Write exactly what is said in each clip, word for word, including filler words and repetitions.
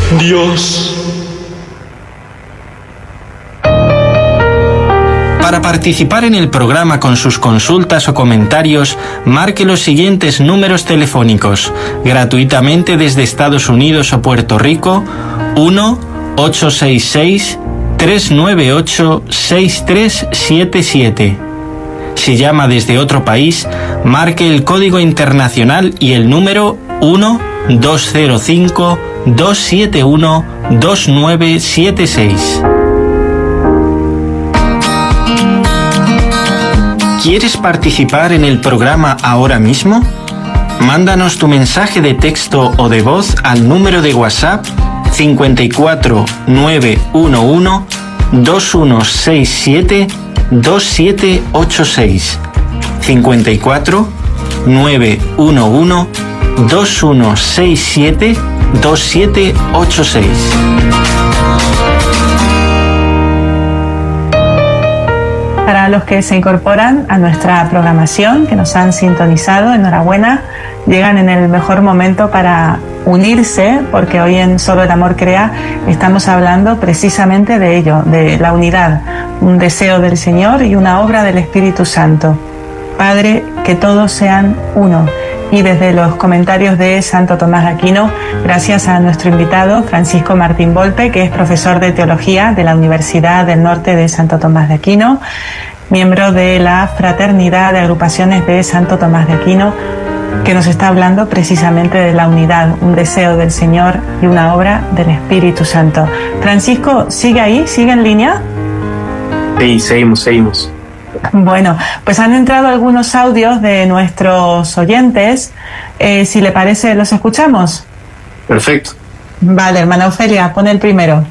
Dios. Para participar en el programa con sus consultas o comentarios, marque los siguientes números telefónicos, gratuitamente desde Estados Unidos o Puerto Rico: uno ocho seis seis, tres nueve ocho, seis tres siete siete. Si llama desde otro país, marque el código internacional y el número uno dos cero cinco, dos siete uno, dos nueve siete seis. ¿Quieres participar en el programa ahora mismo? Mándanos tu mensaje de texto o de voz al número de WhatsApp cinco cuatro nueve uno uno, dos uno seis siete, dos siete ocho seis. cinco cuatro nueve uno uno, dos uno seis siete, dos siete ocho seis. Para los que se incorporan a nuestra programación, que nos han sintonizado, enhorabuena, llegan en el mejor momento para unirse, porque hoy en Solo el Amor Crea estamos hablando precisamente de ello, de la unidad, un deseo del Señor y una obra del Espíritu Santo. Padre, que todos sean uno. Y desde los comentarios de Santo Tomás de Aquino, gracias a nuestro invitado Francisco Martín Volpe, que es profesor de Teología de la Universidad del Norte de Santo Tomás de Aquino, miembro de la Fraternidad de Agrupaciones de Santo Tomás de Aquino, que nos está hablando precisamente de la unidad, un deseo del Señor y una obra del Espíritu Santo. Francisco, ¿sigue ahí? ¿Sigue en línea? Sí, seguimos, seguimos. Bueno, pues han entrado algunos audios de nuestros oyentes. Eh, si le parece, ¿los escuchamos? Perfecto. Vale, hermana Ofelia, pon el primero.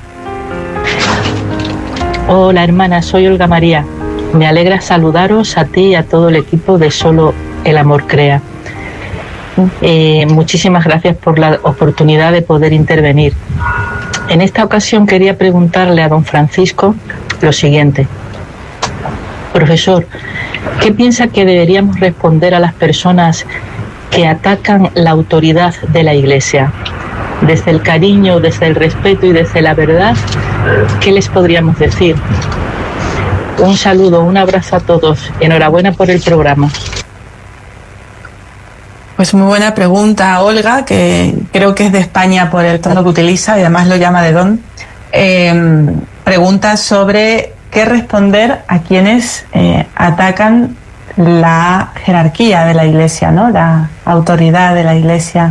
Hola, hermana, soy Olga María. Me alegra saludaros a ti y a todo el equipo de Solo el Amor Crea. Eh, muchísimas gracias por la oportunidad de poder intervenir. En esta ocasión quería preguntarle a don Francisco lo siguiente. Profesor, ¿qué piensa que deberíamos responder a las personas que atacan la autoridad de la Iglesia? Desde el cariño, desde el respeto y desde la verdad, ¿qué les podríamos decir? Un saludo, un abrazo a todos. Enhorabuena por el programa. Pues muy buena pregunta, Olga, que creo que es de España por el tono que utiliza y además lo llama de don. Eh, pregunta sobre qué responder a quienes eh, atacan la jerarquía de la Iglesia, ¿no? La autoridad de la Iglesia,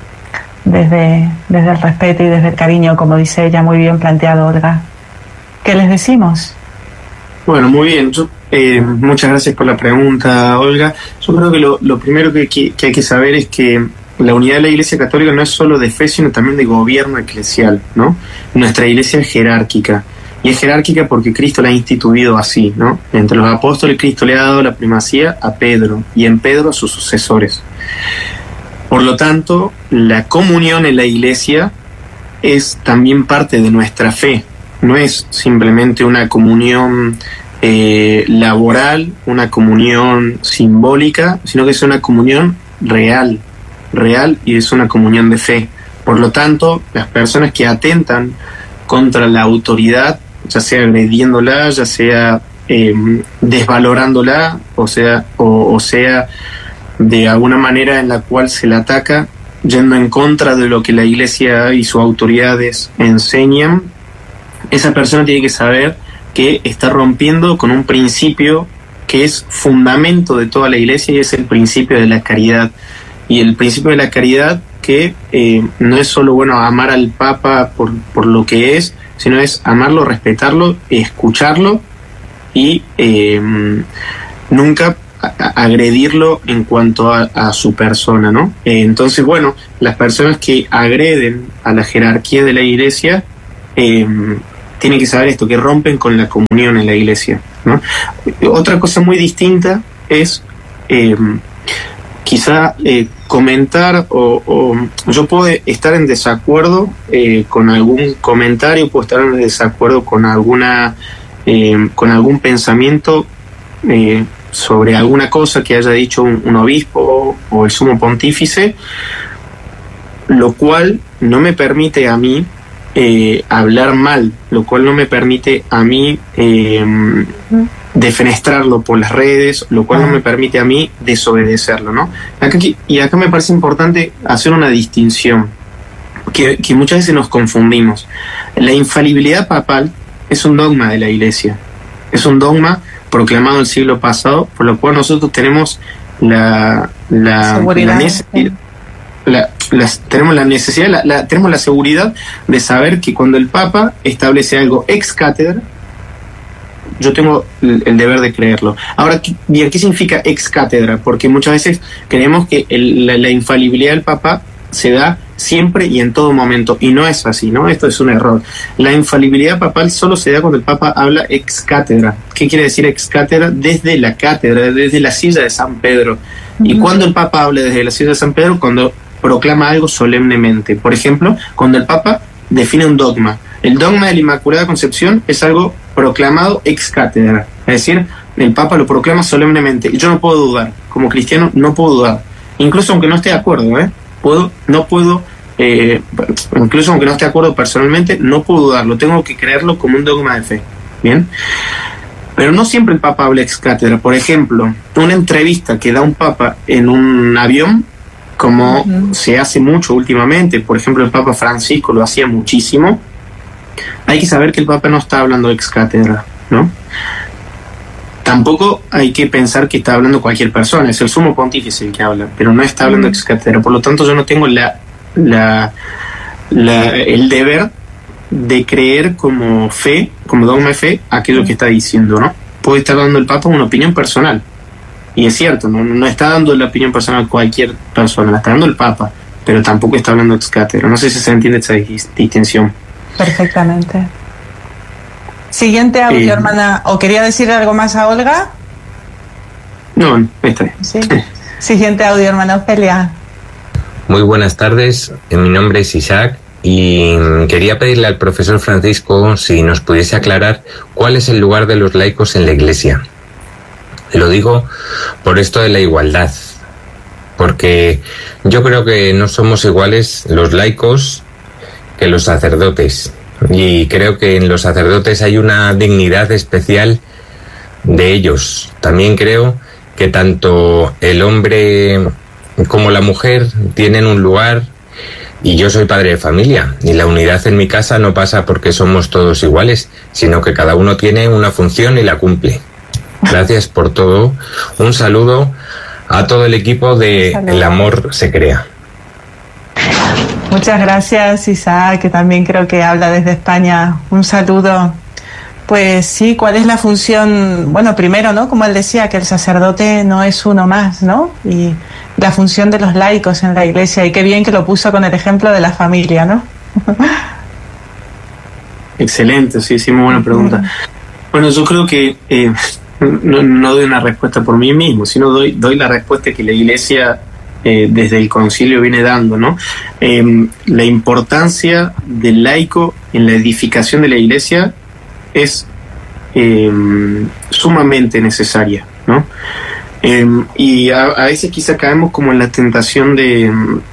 desde, desde el respeto y desde el cariño, como dice ella, muy bien planteado, Olga. ¿Qué les decimos? Bueno, muy bien. Yo, eh, muchas gracias por la pregunta, Olga. Yo creo que lo, lo primero que, que, que hay que saber es que la unidad de la Iglesia Católica no es solo de fe, sino también de gobierno eclesial, ¿no? Nuestra Iglesia es jerárquica. Y es jerárquica porque Cristo la ha instituido así, ¿no? Entre los apóstoles, Cristo le ha dado la primacía a Pedro y en Pedro a sus sucesores. Por lo tanto, la comunión en la Iglesia es también parte de nuestra fe. No es simplemente una comunión eh, laboral, una comunión simbólica, sino que es una comunión real, real y es una comunión de fe. Por lo tanto, las personas que atentan contra la autoridad, ya sea agrediéndola, ya sea eh, desvalorándola, o sea, o, o sea, de alguna manera en la cual se la ataca, yendo en contra de lo que la Iglesia y sus autoridades enseñan, esa persona tiene que saber que está rompiendo con un principio que es fundamento de toda la Iglesia y es el principio de la caridad. Y el principio de la caridad que eh, no es solo bueno amar al Papa por, por lo que es, sino es amarlo, respetarlo, escucharlo y eh, nunca agredirlo en cuanto a, a su persona, ¿no? Eh, entonces, bueno, las personas que agreden a la jerarquía de la Iglesia eh, tienen que saber esto, que rompen con la comunión en la Iglesia, ¿no? Otra cosa muy distinta es eh, quizá eh, comentar o, o yo puedo estar en desacuerdo eh, con algún comentario, puedo estar en desacuerdo con alguna eh, con algún pensamiento eh, sobre alguna cosa que haya dicho un, un obispo o, o el sumo pontífice, lo cual no me permite a mí eh, hablar mal, lo cual no me permite a mí eh, defenestrarlo por las redes, lo cual no me permite a mí desobedecerlo, ¿no? Acá, y acá me parece importante hacer una distinción, que, que muchas veces nos confundimos. La infalibilidad papal es un dogma de la Iglesia, es un dogma proclamado el siglo pasado, por lo cual nosotros tenemos la, la, la necesidad, la, la, tenemos la necesidad, la, la, tenemos la seguridad de saber que cuando el Papa establece algo ex cátedra, yo tengo el, el deber de creerlo. Ahora, bien, ¿qué significa ex cátedra? Porque muchas veces creemos que el, la, la infalibilidad del Papa se da siempre y en todo momento, y no es así, ¿no? Esto es un error. La infalibilidad papal solo se da cuando el Papa habla ex cátedra. ¿Qué quiere decir ex cátedra? Desde la cátedra, desde la silla de San Pedro. Uh-huh. Y cuando el Papa habla desde la silla de San Pedro, cuando proclama algo solemnemente. Por ejemplo, cuando el Papa define un dogma. El dogma de la Inmaculada Concepción es algo proclamado ex cátedra. Es decir, el Papa lo proclama solemnemente. Y yo no puedo dudar. Como cristiano no puedo dudar. Incluso aunque no esté de acuerdo, ¿eh? Puedo, no puedo, eh, incluso aunque no esté de acuerdo personalmente, no puedo dudarlo, tengo que creerlo como un dogma de fe, ¿bien? Pero no siempre el Papa habla ex cátedra. Por ejemplo, una entrevista que da un Papa en un avión, como uh-huh. se hace mucho últimamente, por ejemplo el Papa Francisco lo hacía muchísimo, hay que saber que el Papa no está hablando ex cátedra, ¿no? Tampoco hay que pensar que está hablando cualquier persona, es el sumo pontífice el que habla, pero no está hablando ex cátedra. Por lo tanto, yo no tengo la, la, la, el deber de creer como fe, como dogma de fe, aquello que está diciendo, ¿no? Puede estar dando el Papa una opinión personal, y es cierto, no, no está dando la opinión personal cualquier persona, la está dando el Papa, pero tampoco está hablando ex cátedra. No sé si se entiende esa distinción. Perfectamente. Siguiente audio, eh, hermana. ¿O quería decir algo más a Olga? No, está bien. Sí. Siguiente audio, hermana Ofelia. Muy buenas tardes, mi nombre es Isaac y quería pedirle al profesor Francisco si nos pudiese aclarar cuál es el lugar de los laicos en la Iglesia. Lo digo por esto de la igualdad, porque yo creo que no somos iguales los laicos que los sacerdotes. Y creo que en los sacerdotes hay una dignidad especial de ellos. También creo que tanto el hombre como la mujer tienen un lugar, y yo soy padre de familia, y la unidad en mi casa no pasa porque somos todos iguales, sino que cada uno tiene una función y la cumple. Gracias por todo. Un saludo a todo el equipo de El Amor se Crea. Muchas gracias, Isaac, que también creo que habla desde España. Un saludo. Pues sí, ¿cuál es la función? Bueno, primero, ¿no? Como él decía, que el sacerdote no es uno más, ¿no? Y la función de los laicos en la Iglesia, y qué bien que lo puso con el ejemplo de la familia, ¿no? Excelente, sí, sí, muy buena pregunta. Bueno, yo creo que eh, no, no doy una respuesta por mí mismo, sino doy, doy la respuesta que la Iglesia Eh, desde el concilio viene dando, ¿no? Eh, la importancia del laico en la edificación de la Iglesia es eh, sumamente necesaria, ¿no? Eh, y a, a veces quizá caemos como en la tentación de,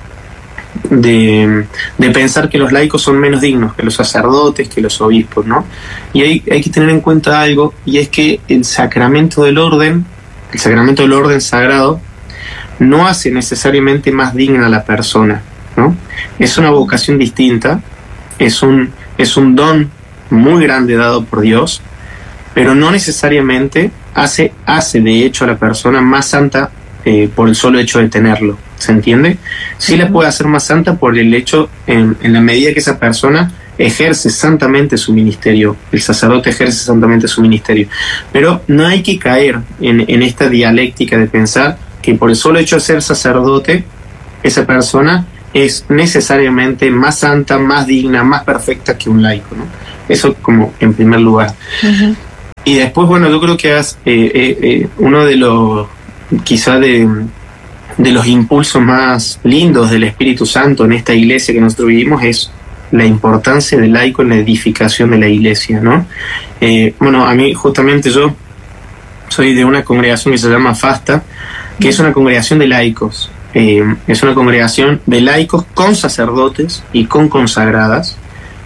de, de pensar que los laicos son menos dignos que los sacerdotes, que los obispos, ¿no? Y hay, hay que tener en cuenta algo, y es que el sacramento del orden, el sacramento del orden sagrado, no hace necesariamente más digna a la persona, ¿no? Es una vocación distinta, es un, es un don muy grande dado por Dios, pero no necesariamente hace, hace de hecho a la persona más santa eh, por el solo hecho de tenerlo, ¿se entiende? Sí la puede hacer más santa por el hecho, en, en la medida que esa persona ejerce santamente su ministerio, el sacerdote ejerce santamente su ministerio, pero no hay que caer en, en esta dialéctica de pensar que por el solo hecho de ser sacerdote, esa persona es necesariamente más santa, más digna, más perfecta que un laico, ¿no? Eso como en primer lugar. Uh-huh. Y después, bueno, yo creo que es eh, eh, eh, uno de los, quizá de, de los impulsos más lindos del Espíritu Santo en esta iglesia que nosotros vivimos es la importancia del laico en la edificación de la iglesia, ¿no? Eh, bueno, a mí justamente yo soy de una congregación que se llama FASTA, que es una congregación de laicos, eh, es una congregación de laicos con sacerdotes y con consagradas,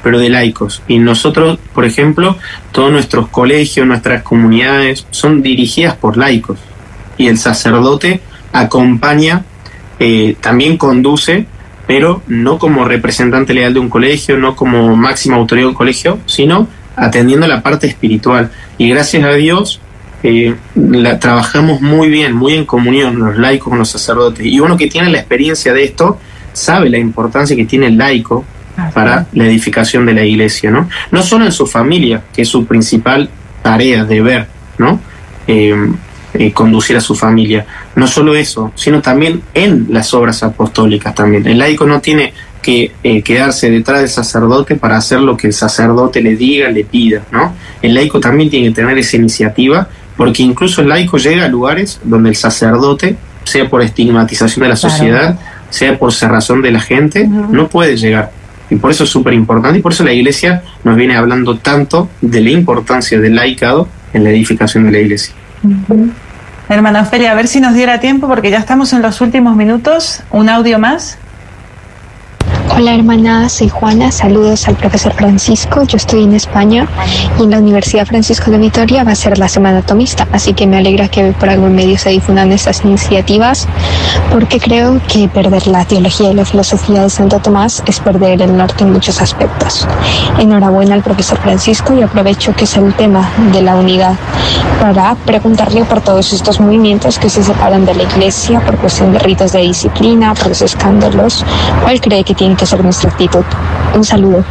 pero de laicos. Y nosotros, por ejemplo, todos nuestros colegios, nuestras comunidades son dirigidas por laicos. Y el sacerdote acompaña, eh, también conduce, pero no como representante legal de un colegio, no como máxima autoridad de un colegio, sino atendiendo la parte espiritual. Y gracias a Dios eh, la, trabajamos muy bien, muy en comunión, los laicos con los sacerdotes. Y uno que tiene la experiencia de esto sabe la importancia que tiene el laico para la edificación de la iglesia, ¿no? No solo en su familia, que es su principal tarea, deber, ¿no? Eh, eh, conducir a su familia. No solo eso, sino también en las obras apostólicas también. El laico no tiene que eh, quedarse detrás del sacerdote para hacer lo que el sacerdote le diga, le pida, ¿no? El laico también tiene que tener esa iniciativa, porque incluso el laico llega a lugares donde el sacerdote, sea por estigmatización de la sociedad, claro, sea por cerrazón de la gente, uh-huh, no puede llegar. Y por eso es súper importante, y por eso la Iglesia nos viene hablando tanto de la importancia del laicado en la edificación de la Iglesia. Uh-huh. Hermana Ofelia, a ver si nos diera tiempo, porque ya estamos en los últimos minutos. ¿Un audio más? Hola hermana, soy Juana, saludos al profesor Francisco. Yo estoy en España y en la Universidad Francisco de Vitoria va a ser la Semana Tomista, así que me alegra que por algún medio se difundan estas iniciativas, porque creo que perder la teología y la filosofía de Santo Tomás es perder el norte en muchos aspectos. Enhorabuena al profesor Francisco, y aprovecho que es el tema de la unidad para preguntarle por todos estos movimientos que se separan de la Iglesia por cuestión de ritos de disciplina, por los escándalos. ¿Cuál cree que tiene que ser nuestra actitud? Un saludo.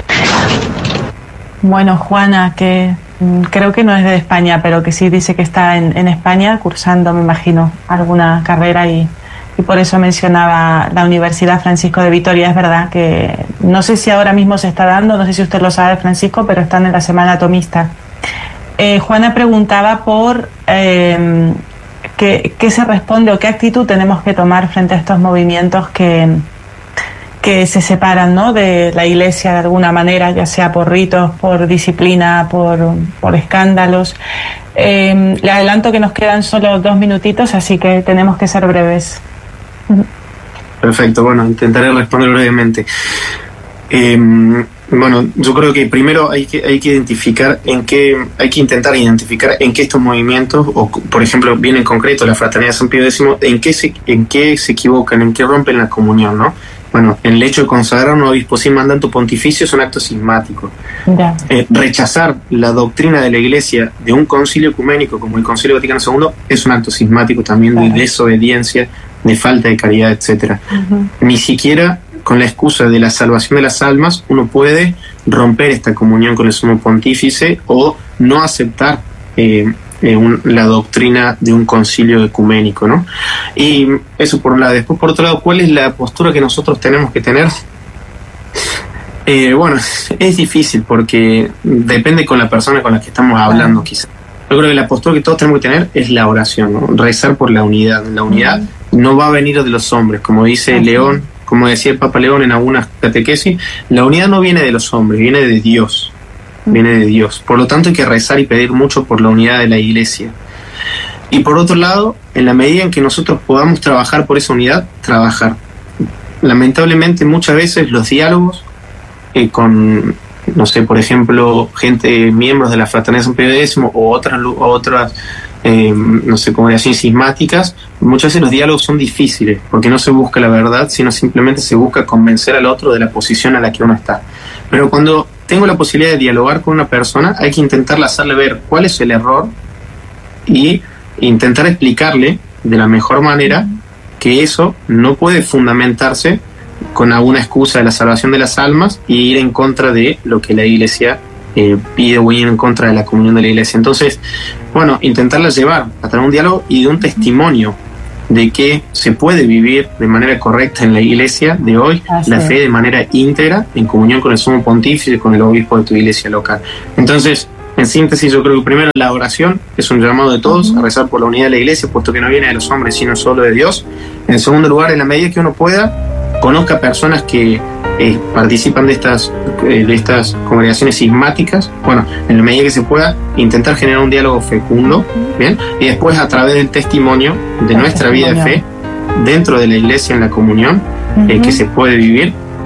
Bueno, Juana, que creo que no es de España, pero que sí dice que está en, en España cursando, me imagino, alguna carrera, y, y por eso mencionaba la Universidad Francisco de Vitoria. Es verdad que no sé si ahora mismo se está dando, no sé si usted lo sabe, Francisco, pero están en la Semana Tomista. Eh, Juana preguntaba por eh, qué, qué se responde o qué actitud tenemos que tomar frente a estos movimientos que que se separan, ¿no?, de la Iglesia de alguna manera, ya sea por ritos, por disciplina, por, por escándalos. Eh, le adelanto que nos quedan solo dos minutitos, así que tenemos que ser breves. Perfecto, bueno, intentaré responder brevemente. Eh, bueno, yo creo que primero hay que hay que identificar en qué, hay que intentar identificar en qué estos movimientos, o por ejemplo, bien en concreto la Fraternidad de San Pío X, en qué se, en qué se equivocan, en qué rompen la comunión, ¿no? Bueno, el hecho de consagrar un obispo sin mandato pontificio es un acto cismático. Yeah. Eh, rechazar la doctrina de la Iglesia de un concilio ecuménico como el Concilio Vaticano segundo es un acto cismático también, claro, de desobediencia, de falta de caridad, etcétera. Uh-huh. Ni siquiera con la excusa de la salvación de las almas uno puede romper esta comunión con el sumo pontífice o no aceptar eh, Eh, un, la doctrina de un concilio ecuménico, ¿no? Y eso por un lado. Después, por otro lado, ¿cuál es la postura que nosotros tenemos que tener? Eh, bueno, es difícil porque depende con la persona con la que estamos hablando, quizás. Yo creo que la postura que todos tenemos que tener es la oración, ¿no? Rezar por la unidad. La unidad uh-huh. no va a venir de los hombres, como dice uh-huh. León, como decía el Papa León en algunas catequesis, la unidad no viene de los hombres, viene de Dios. Viene de Dios. Por lo tanto, hay que rezar y pedir mucho por la unidad de la Iglesia. Y por otro lado, en la medida en que nosotros podamos trabajar por esa unidad, trabajar. Lamentablemente, muchas veces los diálogos eh, con, no sé, por ejemplo, gente, miembros de la Fraternidad de San Pío X o otras, o otras eh, no sé, congregaciones cismáticas, muchas veces los diálogos son difíciles, porque no se busca la verdad, sino simplemente se busca convencer al otro de la posición a la que uno está. Pero cuando tengo la posibilidad de dialogar con una persona, hay que intentar hacerle ver cuál es el error y intentar explicarle de la mejor manera que eso no puede fundamentarse con alguna excusa de la salvación de las almas y ir en contra de lo que la Iglesia eh, pide, o ir en contra de la comunión de la Iglesia. Entonces, bueno, intentarla llevar a través de un diálogo y de un testimonio de que se puede vivir de manera correcta en la Iglesia de hoy, Así la fe de manera íntegra, en comunión con el sumo pontífice, con el obispo de tu iglesia local. Entonces, en síntesis, yo creo que primero la oración es un llamado de todos uh-huh. a rezar por la unidad de la Iglesia, puesto que no viene de los hombres, sino solo de Dios. En segundo lugar, en la medida que uno pueda, conozca personas que eh, participan de estas, eh, de estas congregaciones cismáticas. Bueno, en la medida que se pueda, intentar generar un diálogo fecundo, ¿bien? Y después, a través del testimonio de nuestra vida de fe, dentro de la Iglesia, en la comunión, uh-huh. eh, que se puede vivir,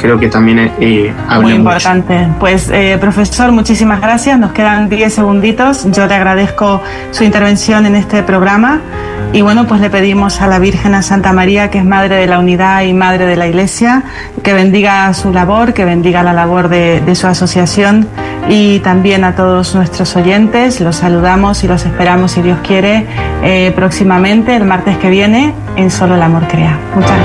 creo que también eh, habla Muy mucho. importante. Pues, eh, profesor, muchísimas gracias. Nos quedan diez segunditos. Yo le agradezco su intervención en este programa. Y bueno, pues le pedimos a la Virgen, a Santa María, que es Madre de la Unidad y Madre de la Iglesia, que bendiga su labor, que bendiga la labor de, de su asociación, y también a todos nuestros oyentes. Los saludamos y los esperamos, si Dios quiere, eh, próximamente, el martes que viene, en Solo el Amor Crea. Muchas gracias.